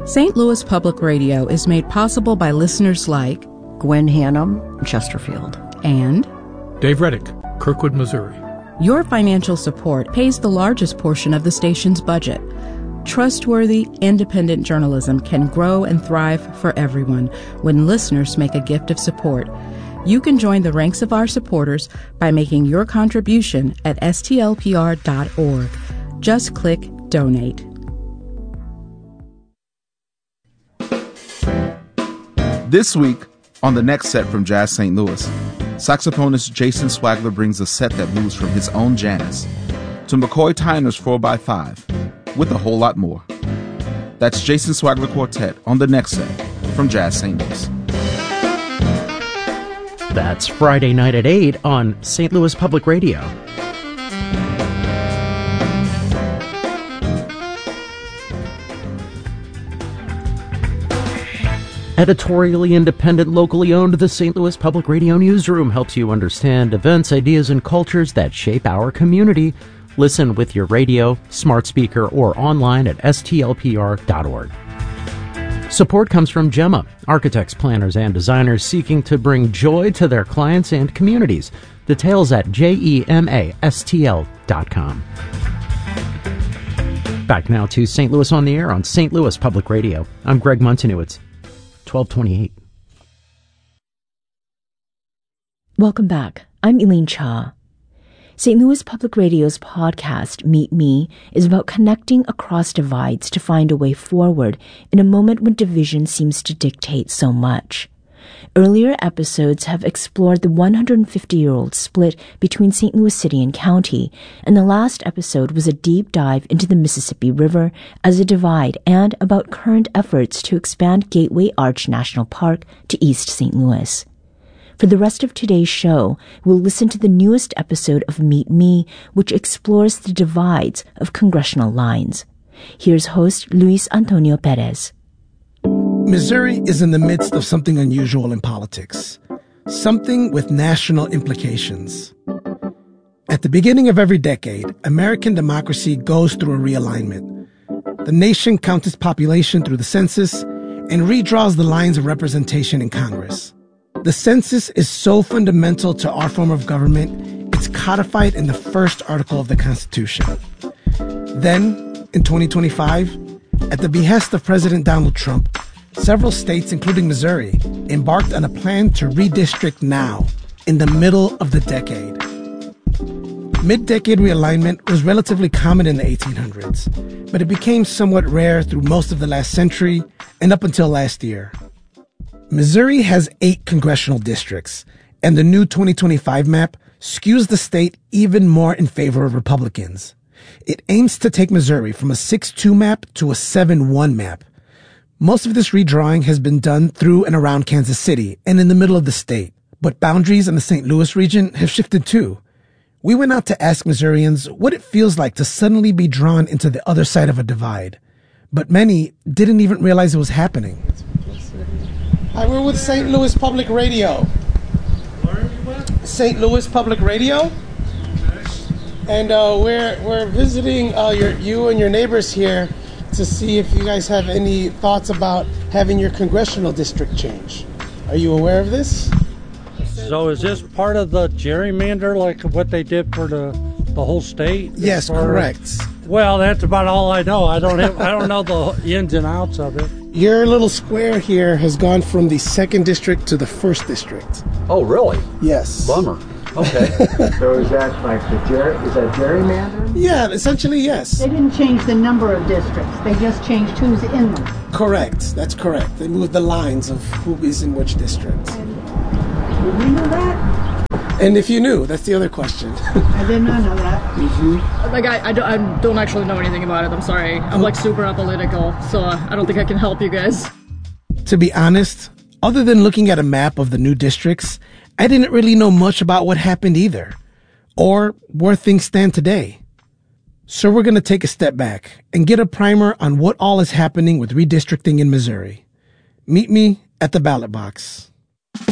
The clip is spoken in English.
St. Louis Public Radio is made possible by listeners like Gwen Hannum, Chesterfield, and Dave Reddick, Kirkwood, Missouri. Your financial support pays the largest portion of the station's budget. Trustworthy, independent journalism can grow and thrive for everyone when listeners make a gift of support. You can join the ranks of our supporters by making your contribution at stlpr.org. Just click Donate. This week, on the next set from Jazz St. Louis, saxophonist Jason Swagler brings a set that moves from his own jazz to McCoy Tyner's 4x5 with a whole lot more. That's Jason Swagler Quartet on the next set from Jazz St. Louis. That's Friday night at 8 on St. Louis Public Radio. Editorially independent, locally owned, the St. Louis Public Radio Newsroom helps you understand events, ideas, and cultures that shape our community. Listen with your radio, smart speaker, or online at stlpr.org. Support comes from Gemma, architects, planners, and designers seeking to bring joy to their clients and communities. Details at gemastl.com. Back now to St. Louis on the Air on St. Louis Public Radio. I'm Greg Montanewitz. 1228. Welcome back. I'm Elaine Cha. St. Louis Public Radio's podcast, Meet Me, is about connecting across divides to find a way forward in a moment when division seems to dictate so much. Earlier episodes have explored the 150-year-old split between St. Louis City and County, and the last episode was a deep dive into the Mississippi River as a divide and about current efforts to expand Gateway Arch National Park to East St. Louis. For the rest of today's show, we'll listen to the newest episode of Meet Me, which explores the divides of congressional lines. Here's host Luis Antonio Perez. Missouri is in the midst of something unusual in politics, something with national implications. At the beginning of every decade, American democracy goes through a realignment. The nation counts its population through the census and redraws the lines of representation in Congress. The census is so fundamental to our form of government, it's codified in the first article of the Constitution. Then, in 2025, at the behest of President Donald Trump, several states, including Missouri, embarked on a plan to redistrict now, in the middle of the decade. Mid-decade realignment was relatively common in the 1800s, but it became somewhat rare through most of the last century and up until last year. Missouri has 8 congressional districts, and the new 2025 map skews the state even more in favor of Republicans. It aims to take Missouri from a 6-2 map to a 7-1 map. Most of this redrawing has been done through and around Kansas City and in the middle of the state, but boundaries in the St. Louis region have shifted too. We went out to ask Missourians what it feels like to suddenly be drawn into the other side of a divide, but many didn't even realize it was happening. Hi, we're with St. Louis Public Radio. Where are you with? St. Louis Public Radio. And we're visiting you and your neighbors here to see if you guys have any thoughts about having your congressional district change. Are you aware of this? So is this part of the gerrymander, like what they did for the whole state? Yes, correct. Well, that's about all I know. I don't know the ins and outs of it. Your little square here has gone from the 2nd district to the 1st district. Oh, really? Yes. Bummer. Okay. So is that like is that gerrymandering? Yeah, essentially, yes. They didn't change the number of districts. They just changed who's in them. Correct. That's correct. They moved the lines of who is in which district. Did you know that? And if you knew, that's the other question. I did not know that. Mm-hmm. Like, I don't actually know anything about it. I'm sorry. I'm like super apolitical, so I don't think I can help you guys. To be honest, other than looking at a map of the new districts, I didn't really know much about what happened either, or where things stand today. So we're going to take a step back and get a primer on what all is happening with redistricting in Missouri. Meet me at the ballot box.